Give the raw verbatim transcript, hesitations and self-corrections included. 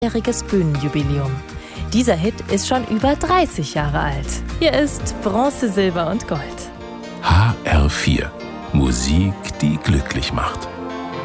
jähriges Bühnenjubiläum. Dieser Hit ist schon über dreißig Jahre alt. Hier ist Bronze, Silber und Gold. H R vier. Musik, die glücklich macht.